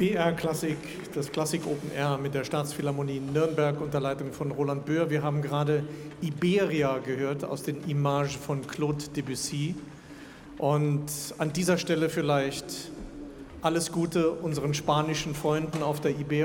BR Klassik, das Klassik Open Air mit der Staatsphilharmonie Nürnberg unter Leitung von Roland Böhr. Wir haben gerade Iberia gehört aus den Images von Claude Debussy. Und an dieser Stelle vielleicht alles Gute unseren spanischen Freunden auf der Iberia.